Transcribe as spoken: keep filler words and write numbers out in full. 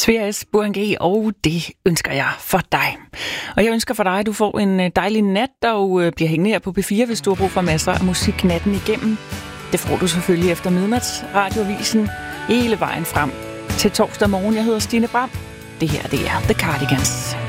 Sverres Burhan, og det ønsker jeg for dig. Og jeg ønsker for dig, at du får en dejlig nat, og bliver hængende her på P fire, hvis du har brug for masser af musik natten igennem. Det får du selvfølgelig efter midnatsradioavisen hele vejen frem til torsdag morgen. Jeg hedder Stine Bram. Det her, det er The Cardigans.